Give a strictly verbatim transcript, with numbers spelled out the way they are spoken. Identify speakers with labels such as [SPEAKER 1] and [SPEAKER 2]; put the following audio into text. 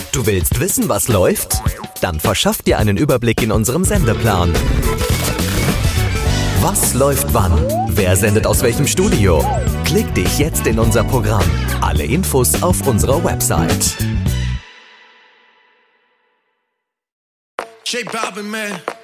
[SPEAKER 1] Du willst wissen, was läuft? Dann verschaff dir einen Überblick in unserem Sendeplan. Was läuft wann? Wer sendet aus welchem Studio? Klick dich jetzt in unser Programm. Alle Infos auf unserer Website.
[SPEAKER 2] J Balvin, man.